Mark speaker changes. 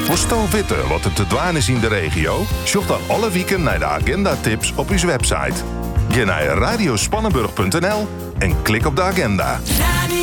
Speaker 1: Wosto witte wat er te dwaan is in de regio? Zoek dan alle weken naar de agenda-tips op uw website. Ga naar radiospannenburg.nl en klik op de agenda.